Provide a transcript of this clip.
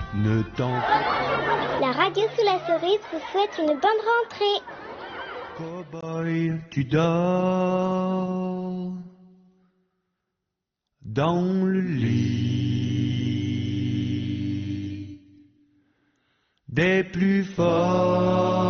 Ne t'en fais pas. La radio sous la cerise vous souhaite une bonne rentrée. Cowboy, tu dors dans le lit des plus forts.